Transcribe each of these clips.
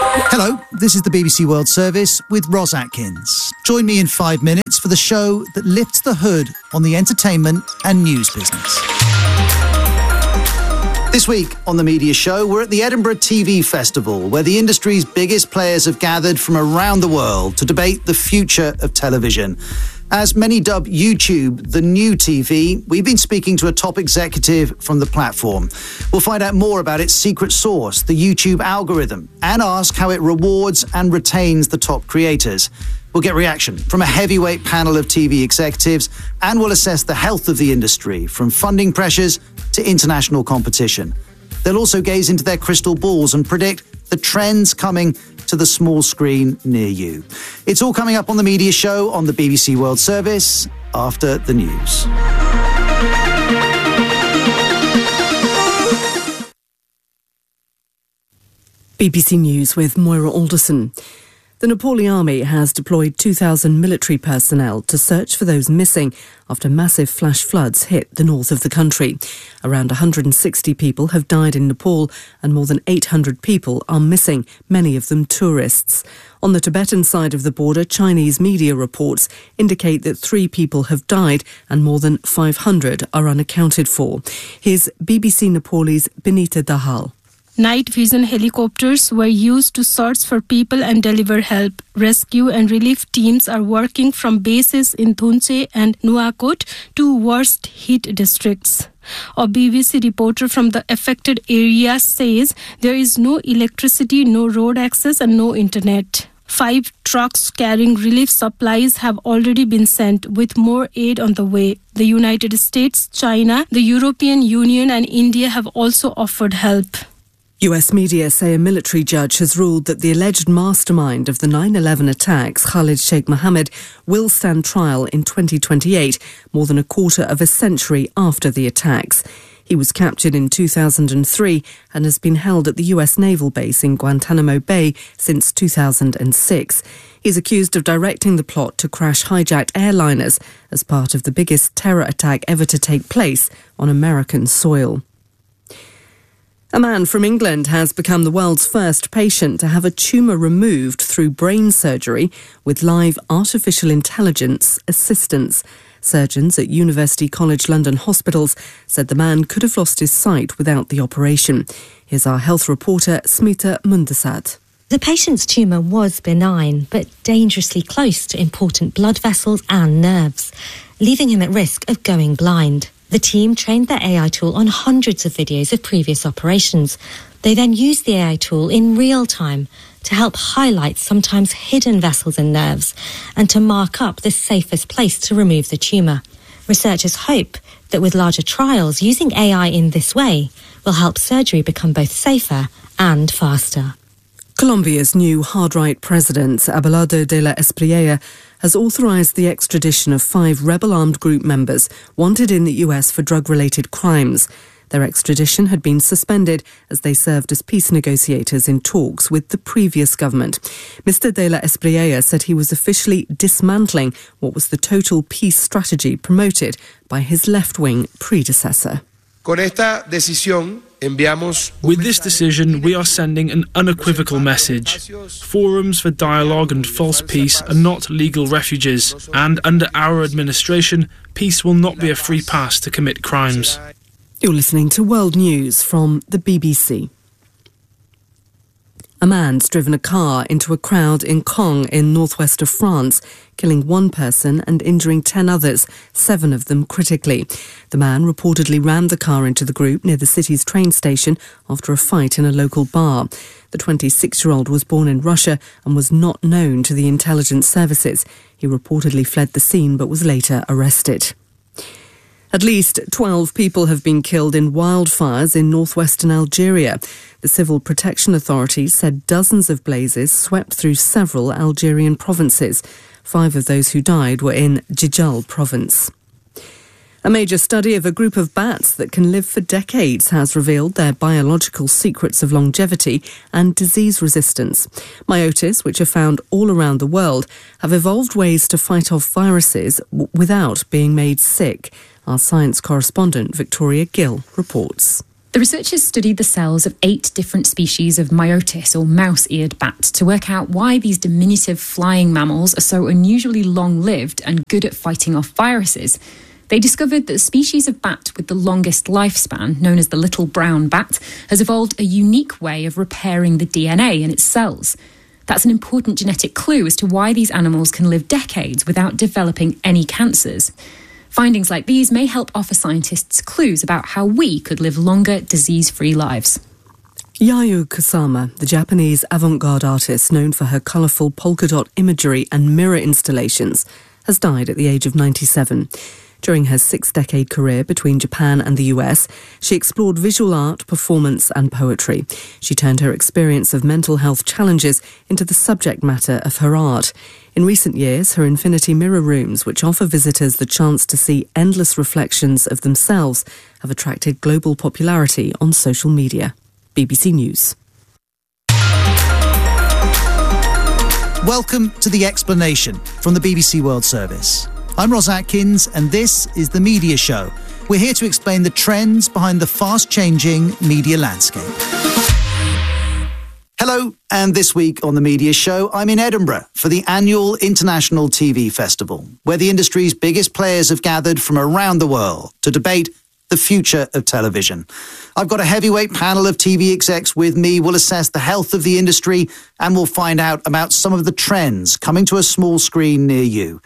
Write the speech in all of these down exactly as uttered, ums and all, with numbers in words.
Hello, this is the B B C World Service with Ros Atkins. Join me in five minutes for the show that lifts the hood on the entertainment and news business. This week on The Media Show, we're at the Edinburgh T V Festival, where the industry's biggest players have gathered from around the world to debate the future of television. As many dub YouTube the new T V, we've been speaking to a top executive from the platform. We'll find out more about its secret sauce, the YouTube algorithm, and ask how it rewards and retains the top creators. We'll get reaction from a heavyweight panel of T V executives, and we'll assess the health of the industry, from funding pressures to international competition. They'll also gaze into their crystal balls and predict the trends coming to the small screen near you. It's all coming up on The Media Show on the B B C World Service after the news. B B C News with Moira Alderson. The Nepali army has deployed two thousand military personnel to search for those missing after massive flash floods hit the north of the country. Around one hundred sixty people have died in Nepal and more than eight hundred people are missing, many of them tourists. On the Tibetan side of the border, Chinese media reports indicate that three people have died and more than five hundred are unaccounted for. Here's B B C Nepalese Binita Dahal. Night vision helicopters were used to search for people and deliver help. Rescue and relief teams are working from bases in Thunche and Nuwakot, two worst hit districts. A B B C reporter from the affected area says there is no electricity, no road access and no internet. Five trucks carrying relief supplies have already been sent, with more aid on the way. The United States, China, the European Union and India have also offered help. U S media say a military judge has ruled that the alleged mastermind of the nine eleven attacks, Khalid Sheikh Mohammed, will stand trial in twenty twenty-eight, more than a quarter of a century after the attacks. He was captured in two thousand three and has been held at the U S Naval Base in Guantanamo Bay since two thousand six. He's accused of directing the plot to crash hijacked airliners as part of the biggest terror attack ever to take place on American soil. A man from England has become the world's first patient to have a tumour removed through brain surgery with live artificial intelligence assistance. Surgeons at University College London hospitals said the man could have lost his sight without the operation. Here's our health reporter, Smita Mundasad. The patient's tumour was benign, but dangerously close to important blood vessels and nerves, leaving him at risk of going blind. The team trained their A I tool on hundreds of videos of previous operations. They then used the A I tool in real time to help highlight sometimes hidden vessels and nerves and to mark up the safest place to remove the tumour. Researchers hope that with larger trials, using A I in this way will help surgery become both safer and faster. Colombia's new hard-right president, Abelardo de la Espriella, has authorised the extradition of five rebel-armed group members wanted in the U S for drug-related crimes. Their extradition had been suspended as they served as peace negotiators in talks with the previous government. Mister de la Espriella said he was officially dismantling what was the total peace strategy promoted by his left-wing predecessor. Con esta decisión With this decision, we are sending an unequivocal message. Forums for dialogue and false peace are not legal refuges, and under our administration, peace will not be a free pass to commit crimes. You're listening to World News from the B B C. A man's driven a car into a crowd in Caen in northwest of France, killing one person and injuring ten others, seven of them critically. The man reportedly rammed the car into the group near the city's train station after a fight in a local bar. The twenty-six-year-old was born in Russia and was not known to the intelligence services. He reportedly fled the scene but was later arrested. At least twelve people have been killed in wildfires in northwestern Algeria. The Civil Protection Authority said dozens of blazes swept through several Algerian provinces. Five of those who died were in Jijal province. A major study of a group of bats that can live for decades has revealed their biological secrets of longevity and disease resistance. Myotis, which are found all around the world, have evolved ways to fight off viruses w- without being made sick. Our science correspondent, Victoria Gill, reports. The researchers studied the cells of eight different species of Myotis, or mouse-eared bat, to work out why these diminutive flying mammals are so unusually long-lived and good at fighting off viruses. They discovered that the species of bat with the longest lifespan, known as the little brown bat, has evolved a unique way of repairing the D N A in its cells. That's an important genetic clue as to why these animals can live decades without developing any cancers. Findings like these may help offer scientists clues about how we could live longer, disease-free lives. Yayoi Kusama, the Japanese avant-garde artist known for her colourful polka dot imagery and mirror installations, has died at the age of ninety-seven. During her six-decade career between Japan and the U S, she explored visual art, performance and poetry. She turned her experience of mental health challenges into the subject matter of her art. In recent years, her infinity mirror rooms, which offer visitors the chance to see endless reflections of themselves, have attracted global popularity on social media. B B C News. Welcome to The Explanation from the B B C World Service. I'm Ros Atkins, and this is The Media Show. We're here to explain the trends behind the fast-changing media landscape. Hello, and this week on The Media Show, I'm in Edinburgh for the annual International T V Festival, where the industry's biggest players have gathered from around the world to debate the future of television. I've got a heavyweight panel of T V execs with me. We'll assess the health of the industry, and we'll find out about some of the trends coming to a small screen near you.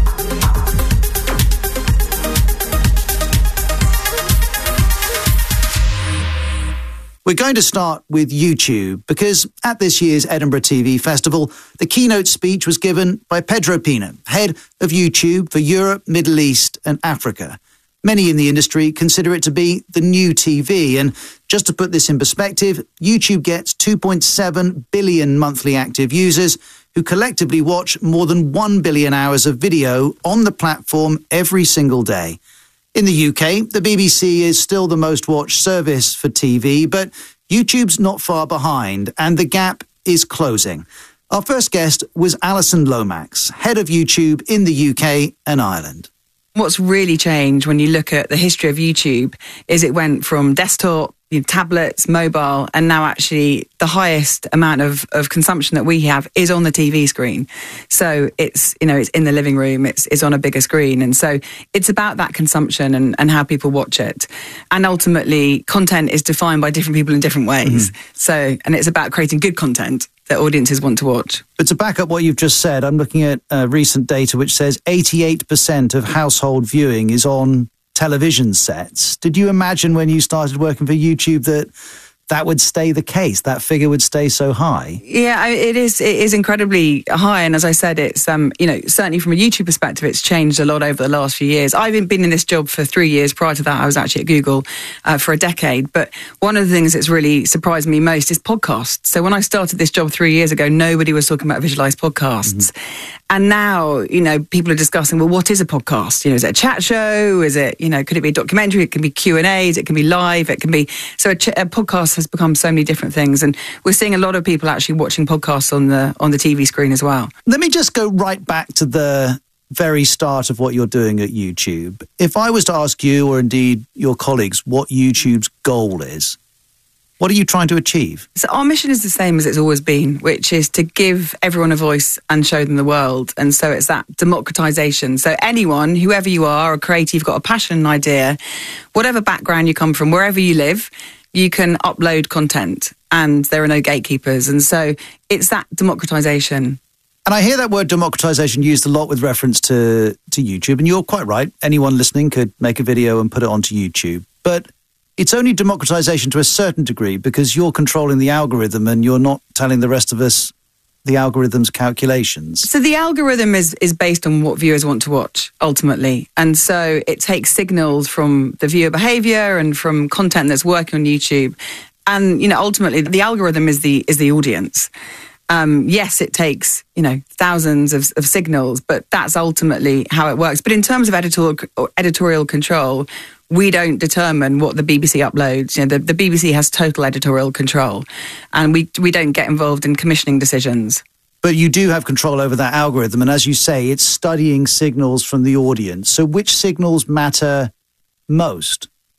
We're going to start with YouTube because at this year's Edinburgh T V Festival, the keynote speech was given by Pedro Pina, head of YouTube for Europe, Middle East and Africa. Many in the industry consider it to be the new T V. And just to put this in perspective, YouTube gets two point seven billion monthly active users who collectively watch more than one billion hours of video on the platform every single day. In the U K, the B B C is still the most watched service for T V, but YouTube's not far behind, and the gap is closing. Our first guest was Alison Lomax, head of YouTube in the U K and Ireland. What's really changed when you look at the history of YouTube is it went from desktop, you know, tablets, mobile, and now actually the highest amount of, of consumption that we have is on the T V screen. So it's, you know, it's in the living room, it's, it's on a bigger screen. And so it's about that consumption and, and how people watch it. And ultimately, content is defined by different people in different ways. Mm-hmm. So, and it's about creating good content that audiences want to watch. But to back up what you've just said, I'm looking at uh, recent data which says eighty-eight percent of household viewing is on television sets. Did you imagine when you started working for YouTube that that would stay the case, that figure would stay so high? Yeah, it is It is incredibly high. And as I said, it's, um, you know, certainly from a YouTube perspective, it's changed a lot over the last few years. I've been in this job for three years. Prior to that, I was actually at Google uh, for a decade. But one of the things that's really surprised me most is podcasts. So when I started this job three years ago, nobody was talking about visualized podcasts. Mm-hmm. And now, you know, people are discussing, well, what is a podcast? You know, is it a chat show? Is it, you know, could it be a documentary? It can be Q and A's. It can be live. It can be, so a, ch- a podcast has become so many different things. And we're seeing a lot of people actually watching podcasts on the, on the T V screen as well. Let me just go right back to the very start of what you're doing at YouTube. If I was to ask you, or indeed your colleagues, what YouTube's goal is, what are you trying to achieve? So our mission is the same as it's always been, which is to give everyone a voice and show them the world. And so it's that democratization. So anyone, whoever you are, a creative, you've got a passion, an idea, whatever background you come from, wherever you live, you can upload content and there are no gatekeepers. And so it's that democratization. And I hear that word democratization used a lot with reference to, to YouTube. And you're quite right. Anyone listening could make a video and put it onto YouTube. But it's only democratization to a certain degree because you're controlling the algorithm and you're not telling the rest of us the algorithm's calculations. So the algorithm is, is based on what viewers want to watch, ultimately. And so it takes signals from the viewer behavior and from content that's working on YouTube. And, you know, ultimately the algorithm is the is the audience. Um, yes, it takes, you know, thousands of, of signals, but that's ultimately how it works. But in terms of editorial, editorial control, we don't determine what the B B C uploads. You know, the, the B B C has total editorial control, and we we don't get involved in commissioning decisions. But you do have control over that algorithm, and as you say, it's studying signals from the audience. So which signals matter most?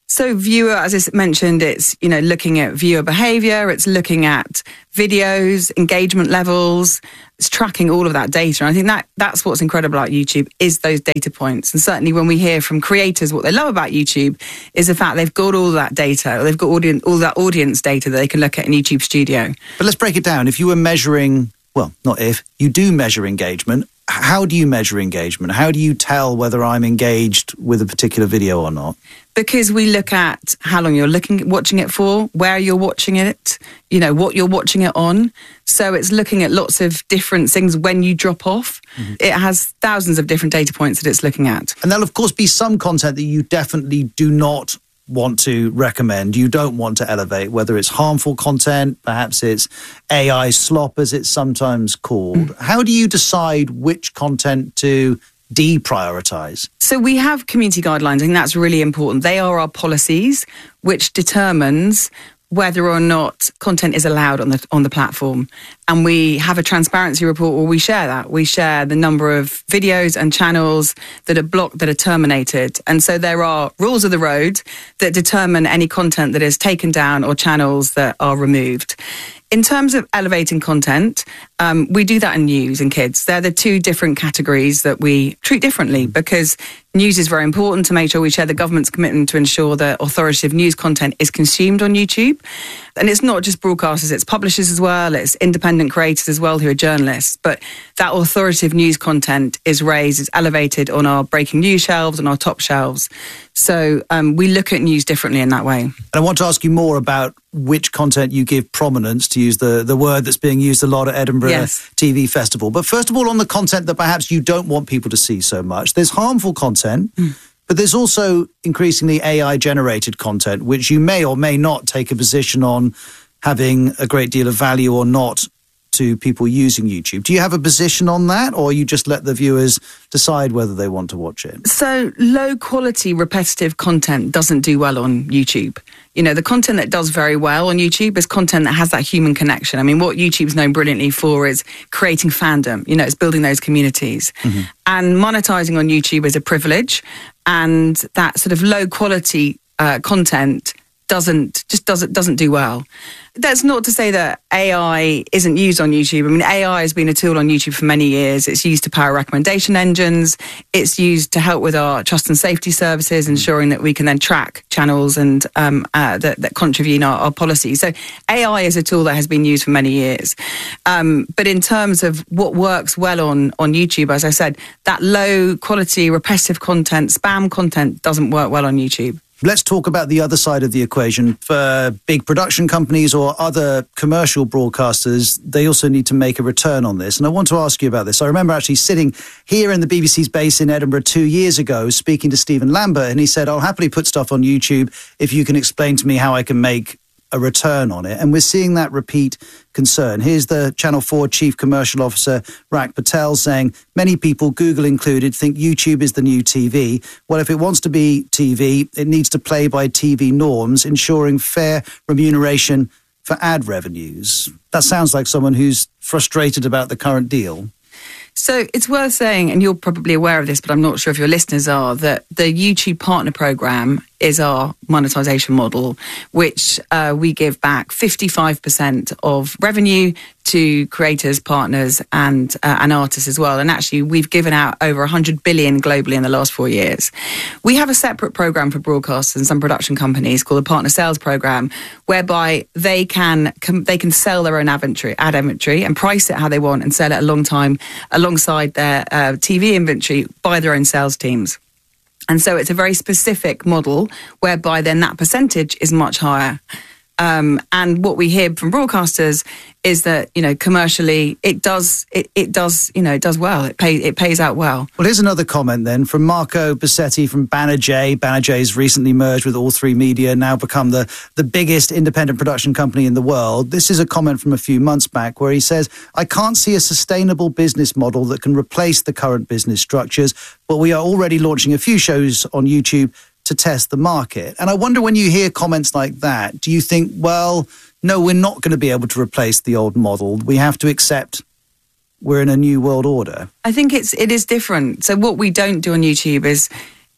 So viewer, as I mentioned, it's, you know, looking at viewer behavior, it's looking at videos, engagement levels, it's tracking all of that data. And I think that that's what's incredible about YouTube is those data points. And certainly when we hear from creators, what they love about YouTube is the fact they've got all of that data, they've got audience, all that audience data that they can look at in YouTube Studio. But let's break it down. If you were measuring, well, not if, you do measure engagement, how do you measure engagement? How do you tell whether I'm engaged with a particular video or not? Because we look at how long you're looking, watching it for, where you're watching it, you know, what you're watching it on. So it's looking at lots of different things when you drop off. Mm-hmm. It has thousands of different data points that it's looking at. And there'll, of course, be some content that you definitely do not want to recommend, you don't want to elevate, whether it's harmful content, perhaps it's A I slop, as it's sometimes called. Mm. How do you decide which content to deprioritize? So we have community guidelines. I think that's really important. They are our policies, which determines whether or not content is allowed on the on the platform. And we have a transparency report where we share that. We share the number of videos and channels that are blocked, that are terminated. And so there are rules of the road that determine any content that is taken down or channels that are removed. In terms of elevating content, um, we do that in news and kids. They're the two different categories that we treat differently, because news is very important to make sure we share the government's commitment to ensure that authoritative news content is consumed on YouTube. And it's not just broadcasters, it's publishers as well, it's independent creators as well who are journalists. But that authoritative news content is raised, is elevated on our breaking news shelves and our top shelves. So um, we look at news differently in that way. And I want to ask you more about which content you give prominence, to use the, the word that's being used a lot at Edinburgh yes. T V Festival. But first of all, on the content that perhaps you don't want people to see so much, there's harmful content, mm. but there's also increasingly A I-generated content, which you may or may not take a position on having a great deal of value or not to people using YouTube. Do you have a position on that, or you just let the viewers decide whether they want to watch it? So low quality repetitive content doesn't do well on YouTube. You know, the content that does very well on YouTube is content that has that human connection. I mean, what YouTube's known brilliantly for is creating fandom. You know, it's building those communities. Mm-hmm. And monetizing on YouTube is a privilege. And that sort of low quality uh, content doesn't just doesn't doesn't do well. That's not to say that A I isn't used on YouTube. I mean, A I has been a tool on YouTube for many years. It's used to power recommendation engines. It's used to help with our trust and safety services, ensuring that we can then track channels and um, uh, that, that contravene our, our policies. So A I is a tool that has been used for many years. Um, but in terms of what works well on, on YouTube, as I said, that low quality, repetitive content, spam content doesn't work well on YouTube. Let's talk about the other side of the equation. For big production companies or other commercial broadcasters, they also need to make a return on this. And I want to ask you about this. I remember actually sitting here in the B B C's base in Edinburgh two years ago, speaking to Stephen Lambert, and he said, I'll happily put stuff on YouTube if you can explain to me how I can make a return on it. And we're seeing that repeat concern. Here's the Channel four Chief Commercial Officer, Rak Patel, saying many people, Google included, think YouTube is the new T V. Well, if it wants to be T V, it needs to play by T V norms, ensuring fair remuneration for ad revenues. That sounds like someone who's frustrated about the current deal. So it's worth saying, and you're probably aware of this, but I'm not sure if your listeners are, that the YouTube Partner Programme is our monetization model, which uh, we give back fifty-five percent of revenue to creators, partners and uh, and artists as well. And actually, we've given out over one hundred billion globally in the last four years. We have a separate program for broadcasters and some production companies called the Partner Sales Program, whereby they can com- they can sell their own ad inventory, ad inventory and price it how they want and sell it a long time alongside their uh, T V inventory by their own sales teams. And so it's a very specific model whereby then that percentage is much higher. Um, and what we hear from broadcasters is that, you know, commercially it does, it, it does, you know, it does well. It pays, it pays out well. Well, here's another comment then from Marco Bassetti from Banijay. Banijay's recently merged with All three Media, now become the, the biggest independent production company in the world. This is a comment from a few months back where he says, I can't see a sustainable business model that can replace the current business structures, but we are already launching a few shows on YouTube to test the market. And I wonder, when you hear comments like that, do you think, well, no, we're not going to be able to replace the old model. We have to accept we're in a new world order? I think it's it is different. So what we don't do on YouTube is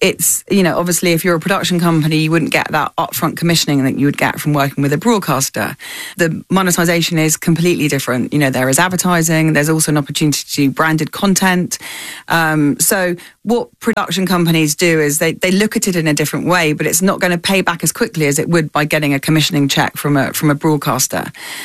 it's, you know, obviously if you're a production company, you wouldn't get that upfront commissioning that you would get from working with a broadcaster. The monetization is completely different. You know, there is advertising, there's also an opportunity to do branded content. Um, so what production companies do is they, they look at it in a different way, but it's not going to pay back as quickly as it would by getting a commissioning check from a from a broadcaster.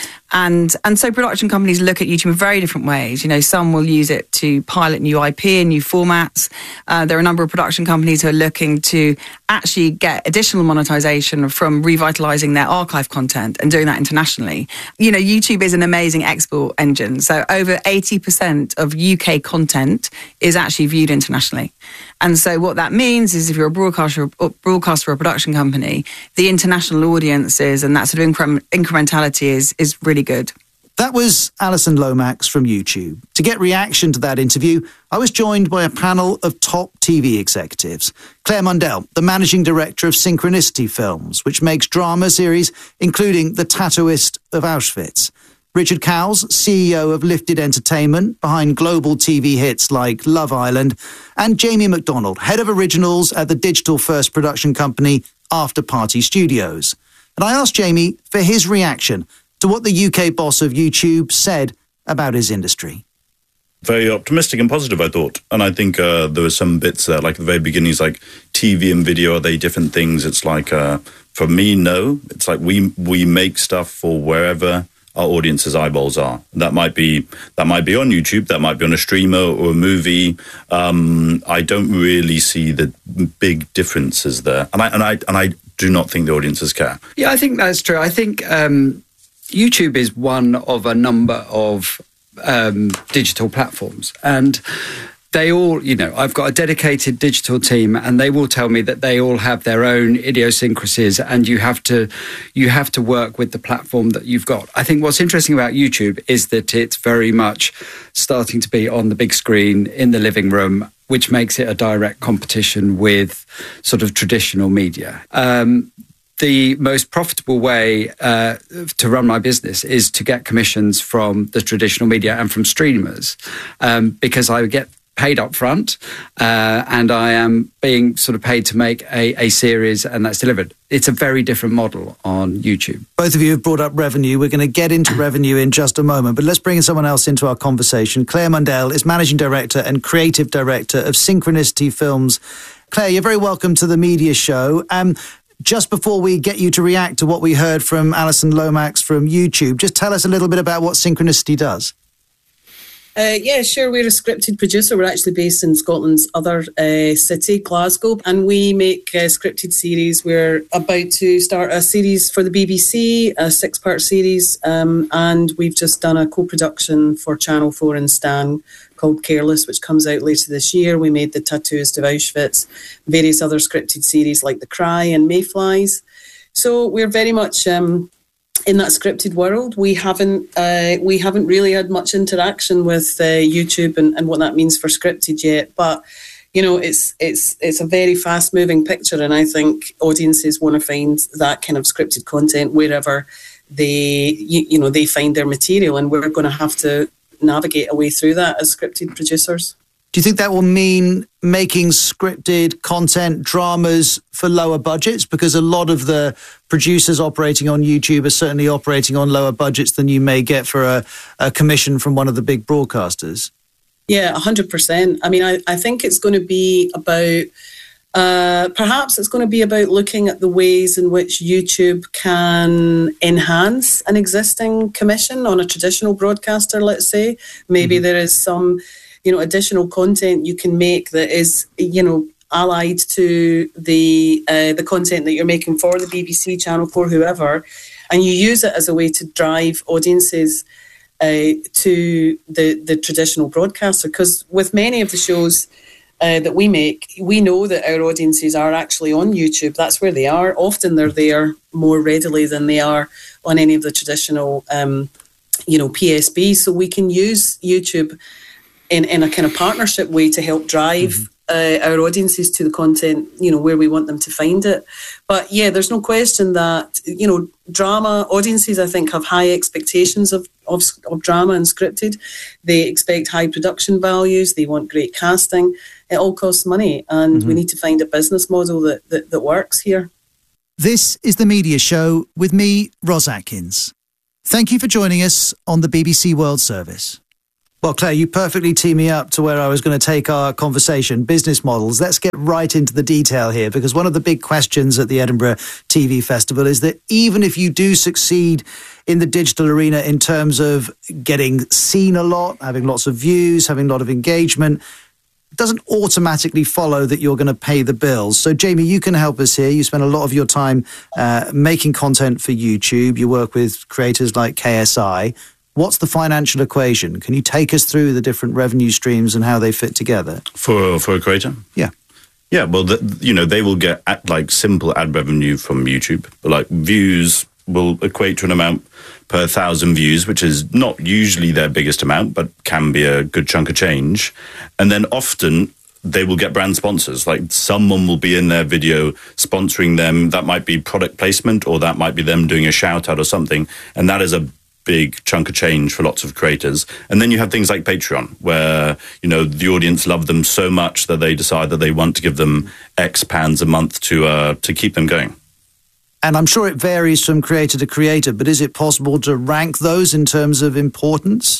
And and so production companies look at YouTube in very different ways. You know, some will use it to pilot new I P and new formats. Uh, there are a number of production companies who are looking to actually get additional monetization from revitalizing their archive content and doing that internationally. You know, YouTube is an amazing export engine. So over eighty percent of U K content is actually viewed internationally. And so what that means is if you're a broadcaster or broadcaster or a production company, the international audiences and that sort of incre- incrementality is, is really good. That was Alison Lomax from YouTube. To get reaction to that interview, I was joined by a panel of top T V executives. Claire Mundell, the managing director of Synchronicity Films, which makes drama series, including The Tattooist of Auschwitz. Richard Cowles, C E O of Lifted Entertainment, behind global T V hits like Love Island, and Jamie McDonald, head of originals at the digital-first production company After Party Studios. And I asked Jamie for his reaction to what the U K boss of YouTube said about his industry. Very optimistic and positive, I thought. And I think uh, there were some bits there, like at the very beginning, it's like T V and video, are they different things? It's like, uh, for me, no. It's like we we make stuff for wherever our audience's eyeballs are. That might be that might be on YouTube, that might be on a streamer or a movie. Um, I don't really see the big differences there, and I and I and I do not think the audiences care. Yeah, I think that's true. I think um, YouTube is one of a number of um, digital platforms, and they all, you know, I've got a dedicated digital team and they will tell me that they all have their own idiosyncrasies and you have to you have to work with the platform that you've got. I think what's interesting about YouTube is that it's very much starting to be on the big screen in the living room, which makes it a direct competition with sort of traditional media. Um, the most profitable way uh, to run my business is to get commissions from the traditional media and from streamers, um, because I get paid up front uh, and I am being sort of paid to make a, a series and that's delivered. It's a very different model on YouTube. Both of you have brought up revenue. We're going to get into revenue in just a moment, but let's bring someone else into our conversation. Claire Mundell is Managing Director and Creative Director of Synchronicity Films. Claire, you're very welcome to the Media Show. Um, just before we get you to react to what we heard from Alison Lomax from YouTube, just tell us a little bit about what Synchronicity does. Uh, yeah, sure. We're a scripted producer. We're actually based in Scotland's other uh, city, Glasgow, and we make uh, scripted series. We're about to start a series for the B B C, a six-part series, um, and we've just done a co-production for Channel four and Stan called Careless, which comes out later this year. We made The Tattooist of Auschwitz, various other scripted series like The Cry and Mayflies. So we're very much Um, in that scripted world. We haven't uh, we haven't really had much interaction with uh, YouTube and, and what that means for scripted yet. But you know, it's it's it's a very fast moving picture, and I think audiences want to find that kind of scripted content wherever they you, you know they find their material, and we're going to have to navigate a way through that as scripted producers. Do you think that will mean making scripted content dramas for lower budgets? Because a lot of the producers operating on YouTube are certainly operating on lower budgets than you may get for a, a commission from one of the big broadcasters. Yeah, one hundred percent. I mean, I, I think it's going to be about, uh, perhaps it's going to be about looking at the ways in which YouTube can enhance an existing commission on a traditional broadcaster, let's say. Maybe mm-hmm. there is some you know, additional content you can make that is, you know, allied to the uh, the content that you're making for the B B C, Channel four, whoever, and you use it as a way to drive audiences uh, to the, the traditional broadcaster. Because with many of the shows uh, that we make, we know that our audiences are actually on YouTube. That's where they are. Often they're there more readily than they are on any of the traditional, um, you know, P S B. So we can use YouTube in, in a kind of partnership way to help drive mm-hmm. uh, our audiences to the content, you know, where we want them to find it. But yeah, there's no question that, you know, drama audiences, I think, have high expectations of, of, of drama and scripted. They expect high production values. They want great casting. it all costs money, and mm-hmm. we need to find a business model that, that, that works here. This is The Media Show with me, Ros Atkins. Thank you for joining us on the B B C World Service. Well, Claire, you perfectly tee me up to where I was going to take our conversation, business models. Let's get right into the detail here, because one of the big questions at the Edinburgh T V Festival is that even if you do succeed in the digital arena in terms of getting seen a lot, having lots of views, having a lot of engagement, it doesn't automatically follow that you're going to pay the bills. So, Jamie, you can help us here. You spend a lot of your time uh, making content for YouTube. You work with creators like K S I. What's the financial equation? Can you take us through the different revenue streams and how they fit together? For for a creator? Yeah. Yeah, well, the, you know, they will get ad, like simple ad revenue from YouTube. But like views will equate to an amount per thousand views, which is not usually their biggest amount, but can be a good chunk of change. And then often they will get brand sponsors. Like someone will be in their video sponsoring them. That might be product placement, or that might be them doing a shout out or something. And that is a big chunk of change for lots of creators. And then you have things like Patreon, where, you know, the audience love them so much that they decide that they want to give them X pounds a month to uh, to keep them going. And I'm sure it varies from creator to creator, but is it possible to rank those in terms of importance?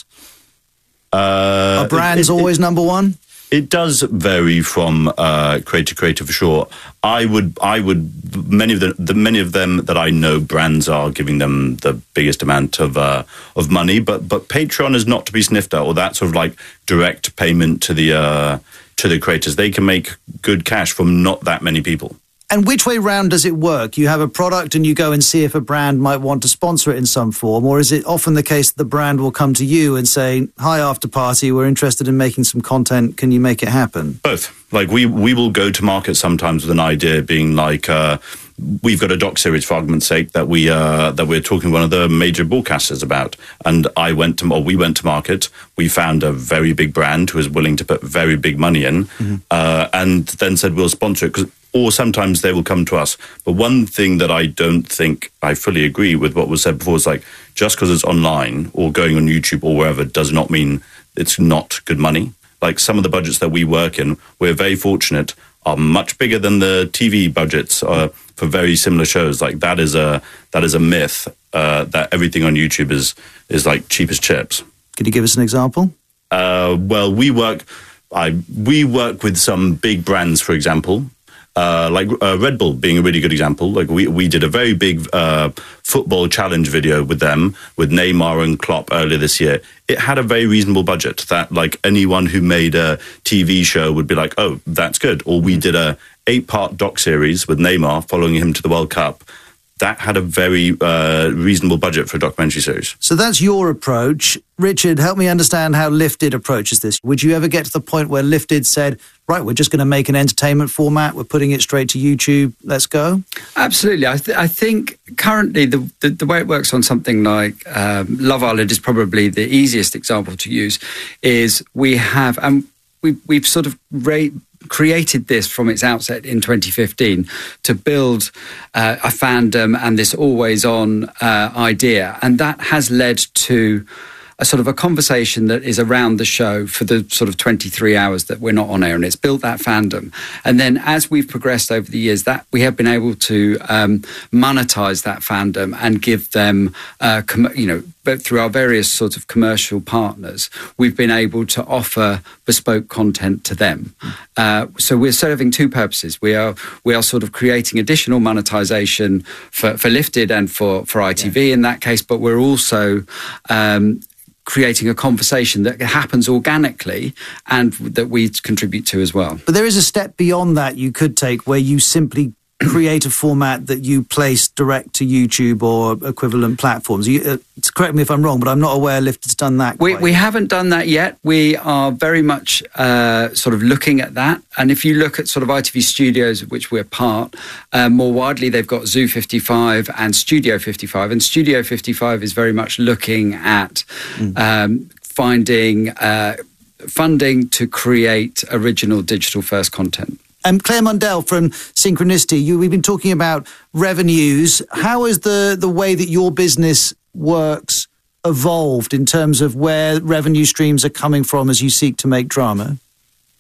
Uh, Are brands it, it, always it, number one? It does vary from uh, creator to creator for sure. I would, I would, many of the, the many of them that I know, brands are giving them the biggest amount of uh, of money. But but Patreon is not to be sniffed at, or that sort of like direct payment to the uh, to the creators. They can make good cash from not that many people. And which way round does it work? You have a product and you go and see if a brand might want to sponsor it in some form, or is it often the case that the brand will come to you and say, "Hi, After Party, we're interested in making some content. Can you make it happen?" Both. Like we we will go to market sometimes with an idea being like, uh, we've got a doc series, for argument's sake, that we uh, that we're talking to one of the major broadcasters about, and I went to or we went to market. We found a very big brand who was willing to put very big money in, mm-hmm. uh, and then said we'll sponsor it. Cause, or sometimes they will come to us. But one thing that I don't think I fully agree with what was said before is like, just because it's online or going on YouTube or wherever does not mean it's not good money. Like some of the budgets that we work in, we're very fortunate, are much bigger than the T V budgets uh, for very similar shows. Like that is a that is a myth uh, that everything on YouTube is is like cheap as chips. Could you give us an example? Uh, well, we work I we work with some big brands, for example. Uh, like uh, Red Bull being a really good example. Like we, we did a very big uh, football challenge video with them, with Neymar and Klopp earlier this year. It had a very reasonable budget that like anyone who made a T V show would be like, oh, that's good. Or we did a eight-part doc series with Neymar following him to the World Cup. That had a very uh, reasonable budget for a documentary series. So that's your approach. Richard, help me understand how Lifted approaches this. Would you ever get to the point where Lifted said, right, we're just going to make an entertainment format, we're putting it straight to YouTube, let's go? Absolutely. I, th- I think currently the, the, the way it works on something like um, Love Island is probably the easiest example to use, is we have, and we, we've sort of ra- created this from its outset in twenty fifteen to build uh, a fandom and this always-on uh, idea. And that has led to a sort of a conversation that is around the show for the sort of twenty-three hours that we're not on air, and it's built that fandom. And then as we've progressed over the years, that we have been able to um, monetize that fandom and give them, uh, com- you know, but through our various sorts of commercial partners, we've been able to offer bespoke content to them. Uh, so we're serving two purposes. We are we are sort of creating additional monetization for, for Lifted and for, for I T V yeah. in that case, but we're also um, creating a conversation that happens organically and that we contribute to as well. But there is a step beyond that you could take where you simply create a format that you place direct to YouTube or equivalent platforms. You, uh, correct me if I'm wrong, but I'm not aware Lifted's done that. We, we haven't done that yet. We are very much uh, sort of looking at that. And if you look at sort of I T V Studios, of which we're part, uh, more widely, they've got Zoo fifty-five and Studio fifty-five. And Studio fifty-five is very much looking at mm. um, finding uh, funding to create original digital-first content. Um, Claire Mundell from Synchronicity, you, we've been talking about revenues. How has the, the way that your business works evolved in terms of where revenue streams are coming from as you seek to make drama?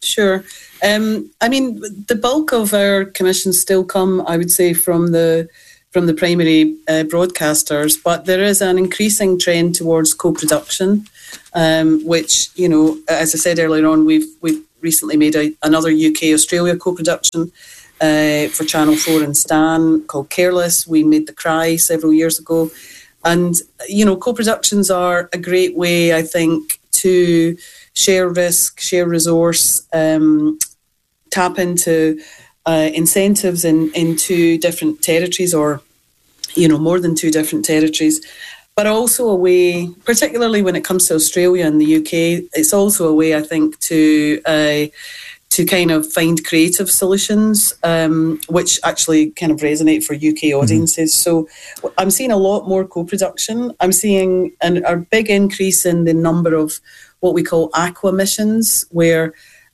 sure. Um, I mean, the bulk of our commissions still come, I would say, from the from the primary uh, broadcasters, but there is an increasing trend towards co-production, um, which, you know, as I said earlier on, we've we've recently made a, another U K Australia co-production uh, for Channel four and Stan called Careless. We made The Cry several years ago. And, you know, co-productions are a great way, I think, to share risk, share resource, um, tap into uh, incentives in, in two different territories, or, you know, more than two different territories. But also a way, particularly when it comes to Australia and the U K, it's also a way, I think, to uh, to kind of find creative solutions, um, which actually kind of resonate for U K audiences. Mm-hmm. So I'm seeing a lot more co-production. I'm seeing an, a big increase in the number of what we call aqua missions, where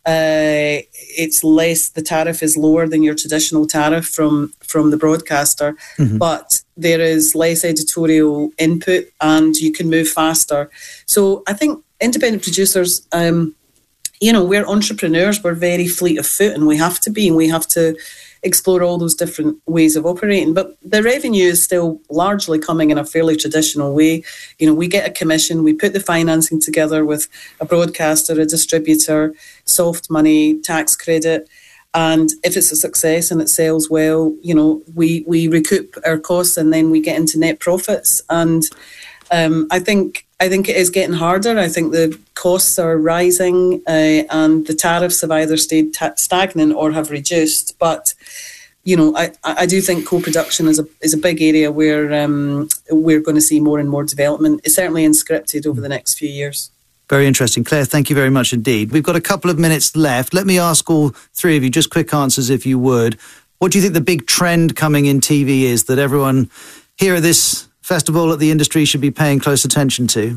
uh, it's less, the tariff is lower than your traditional tariff from, from the broadcaster, mm-hmm. but there is less editorial input and you can move faster. So I think independent producers, um, you know, we're entrepreneurs, we're very fleet of foot, and we have to be, and we have to explore all those different ways of operating. But the revenue is still largely coming in a fairly traditional way. You know, we get a commission, we put the financing together with a broadcaster, a distributor, soft money, tax credit. And if it's a success and it sells well, you know, we, we recoup our costs and then we get into net profits. And um, I think I think it is getting harder. I think the costs are rising uh, and the tariffs have either stayed ta- stagnant or have reduced. But, you know, I, I do think co-production is a is a big area where um, we're going to see more and more development. It's certainly in scripted over the next few years. Very interesting. Claire, thank you very much indeed. We've got a couple of minutes left. Let me ask all three of you, just quick answers if you would. What do you think the big trend coming in T V is that everyone here at this festival, at the industry, should be paying close attention to?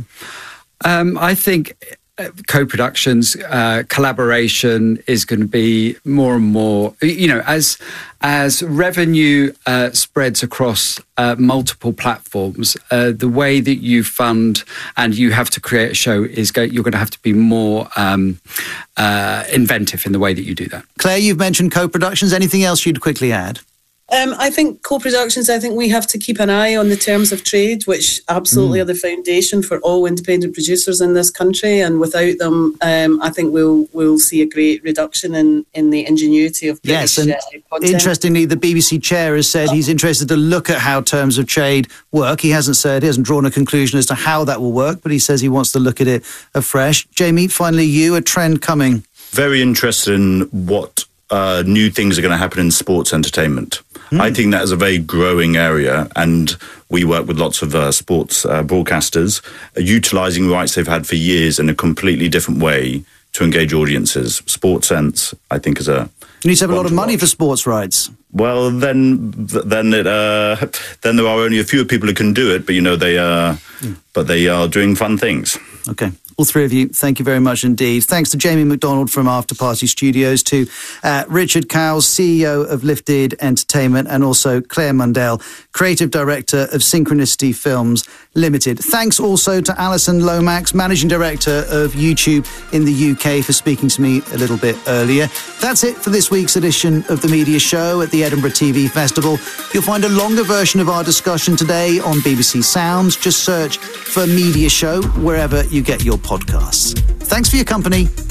Um, I think co-productions, uh, collaboration is going to be more and more, you know, as as revenue uh, spreads across uh, multiple platforms, uh, the way that you fund and you have to create a show is go, you're going to have to be more um, uh, inventive in the way that you do that. Claire, you've mentioned co-productions. Anything else you'd quickly add? Um, I think co-productions, I think we have to keep an eye on the terms of trade, which absolutely mm. are the foundation for all independent producers in this country. And without them, um, I think we'll we'll see a great reduction in, in the ingenuity of British yes, and uh, content. Interestingly, the B B C chair has said he's interested to look at how terms of trade work. He hasn't said, he hasn't drawn a conclusion as to how that will work, but he says he wants to look at it afresh. Jamie, finally you, a trend coming. Very interested in what uh, new things are going to happen in sports entertainment. Mm. I think that is a very growing area, and we work with lots of uh, sports uh, broadcasters, uh, utilising rights they've had for years in a completely different way to engage audiences. SportSense, I think, is a... You need to have a lot of money for sports rights. Well, then, then it, uh, then there are only a few people who can do it, but you know they, uh, mm. but they are doing fun things. Okay. All three of you, thank you very much indeed. Thanks to Jamie McDonald from After Party Studios, to uh, Richard Cowles, C E O of Lifted Entertainment, and also Claire Mundell, Creative Director of Synchronicity Films Limited. Thanks also to Alison Lomax, Managing Director of YouTube in the U K, for speaking to me a little bit earlier. That's it for this week's edition of The Media Show at the Edinburgh T V Festival. You'll find a longer version of our discussion today on B B C Sounds. Just search for Media Show wherever you get your podcasts. Thanks for your company.